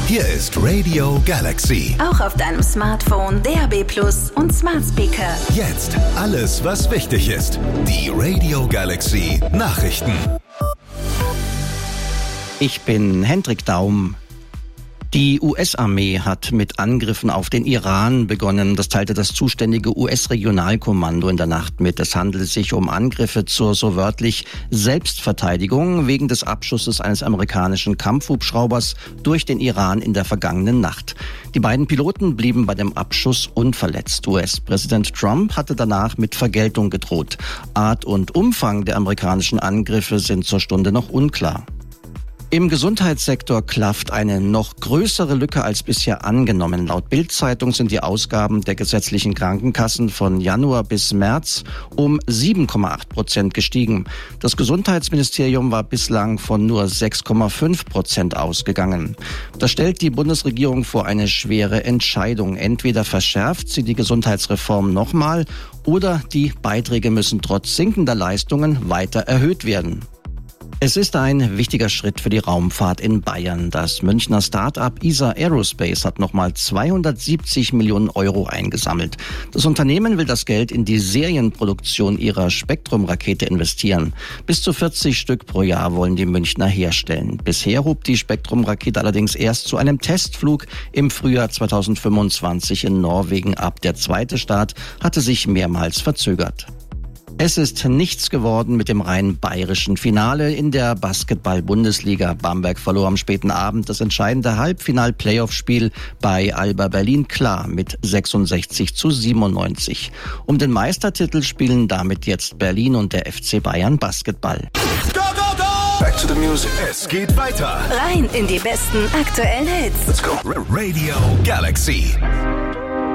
Hier ist Radio Galaxy. Auch auf deinem Smartphone, DAB+ und Smart Speaker. Jetzt alles, was wichtig ist. Die Radio Galaxy Nachrichten. Ich bin Hendrik Daum. Die US-Armee hat mit Angriffen auf den Iran begonnen. Das teilte das zuständige US-Regionalkommando in der Nacht mit. Es handelt sich um Angriffe zur so wörtlich Selbstverteidigung wegen des Abschusses eines amerikanischen Kampfhubschraubers durch den Iran in der vergangenen Nacht. Die beiden Piloten blieben bei dem Abschuss unverletzt. US-Präsident Trump hatte danach mit Vergeltung gedroht. Art und Umfang der amerikanischen Angriffe sind zur Stunde noch unklar. Im Gesundheitssektor klafft eine noch größere Lücke als bisher angenommen. Laut Bild-Zeitung sind die Ausgaben der gesetzlichen Krankenkassen von Januar bis März um 7,8% gestiegen. Das Gesundheitsministerium war bislang von nur 6,5% ausgegangen. Das stellt die Bundesregierung vor eine schwere Entscheidung. Entweder verschärft sie die Gesundheitsreform nochmal oder die Beiträge müssen trotz sinkender Leistungen weiter erhöht werden. Es ist ein wichtiger Schritt für die Raumfahrt in Bayern. Das Münchner Start-up ESA Aerospace hat nochmal 270 Millionen Euro eingesammelt. Das Unternehmen will das Geld in die Serienproduktion ihrer Spektrum-Rakete investieren. Bis zu 40 Stück pro Jahr wollen die Münchner herstellen. Bisher hob die Spektrum-Rakete allerdings erst zu einem Testflug im Frühjahr 2025 in Norwegen ab. Der zweite Start hatte sich mehrmals verzögert. Es ist nichts geworden mit dem rein bayerischen Finale in der Basketball-Bundesliga. Bamberg verlor am späten Abend das entscheidende Halbfinal-Playoff-Spiel bei Alba Berlin klar mit 66:97. Um den Meistertitel spielen damit jetzt Berlin und der FC Bayern Basketball. Go, go, go! Back to the music. Es geht weiter. Rein in die besten aktuellen Hits. Let's go. Radio Galaxy.